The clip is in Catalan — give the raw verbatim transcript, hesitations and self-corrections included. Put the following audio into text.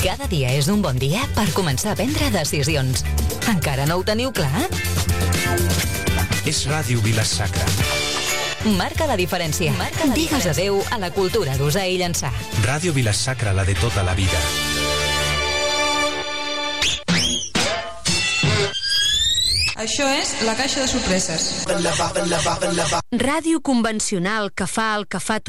Cada dia és un bon dia per començar a prendre decisions. Encara no ho teniu clar? És Ràdio Vila-sacra. Marca la diferència. Marca la Digues diferència. Adéu a la cultura d'usar i llançar. Ràdio Vila-sacra, la de tota la vida. Això és La Caixa de Sorpreses. Ràdio convencional que fa el que fa